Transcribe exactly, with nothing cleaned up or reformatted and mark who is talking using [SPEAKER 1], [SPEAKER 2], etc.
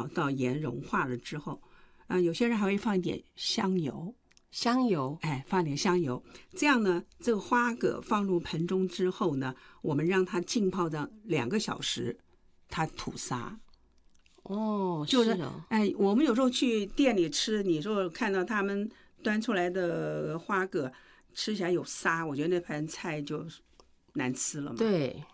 [SPEAKER 1] 好到盐融化了之后，啊、呃，有些人还会放一点香油。
[SPEAKER 2] 香油，
[SPEAKER 1] 哎，放点香油，这样呢，这个花蛤放入盆中之后呢，我们让它浸泡上两个小时，它吐沙。
[SPEAKER 2] 哦，
[SPEAKER 1] 就是
[SPEAKER 2] 哦
[SPEAKER 1] 哎，我们有时候去店里吃，你说看到他们端出来的花蛤吃起来有沙，我觉得那盘菜就难吃了嘛。
[SPEAKER 2] 对，